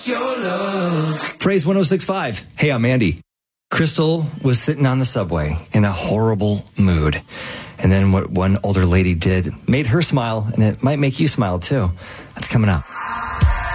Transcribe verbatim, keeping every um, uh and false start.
Phrase one oh six point five. Hey, I'm Andy. Crystal was sitting on the subway in a horrible mood. And then what one older lady did made her smile, and it might make you smile too. That's coming up.